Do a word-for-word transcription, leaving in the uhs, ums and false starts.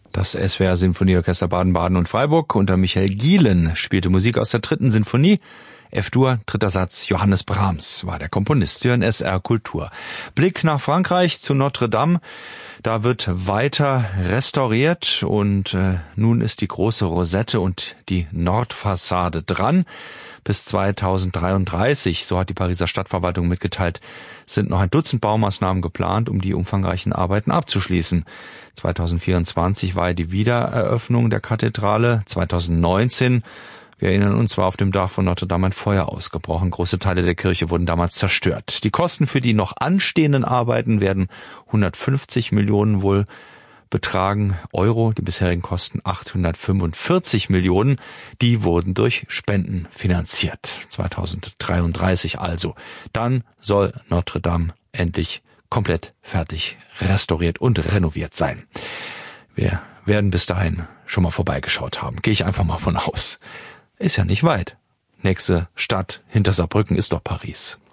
Das S W R Sinfonieorchester Baden-Baden und Freiburg unter Michael Gielen spielte Musik aus der dritten Sinfonie. F-Dur, dritter Satz, Johannes Brahms war der Komponist. Sie hören S R Kultur. Blick nach Frankreich zu Notre Dame. Da wird weiter restauriert und äh, nun ist die große Rosette und die Nordfassade dran. Bis zweitausenddreiunddreißig, so hat die Pariser Stadtverwaltung mitgeteilt, sind noch ein Dutzend Baumaßnahmen geplant, um die umfangreichen Arbeiten abzuschließen. zweitausendvierundzwanzig war die Wiedereröffnung der Kathedrale. zweitausendneunzehn, wir erinnern uns, war auf dem Dach von Notre Dame ein Feuer ausgebrochen. Große Teile der Kirche wurden damals zerstört. Die Kosten für die noch anstehenden Arbeiten werden hundertfünfzig Millionen wohl betragen Euro. Die bisherigen Kosten achthundertfünfundvierzig Millionen. Die wurden durch Spenden finanziert. zweitausenddreiunddreißig also. Dann soll Notre Dame endlich komplett fertig restauriert und renoviert sein. Wir werden bis dahin schon mal vorbeigeschaut haben. Gehe ich einfach mal von aus. Ist ja nicht weit. Nächste Stadt hinter Saarbrücken ist doch Paris.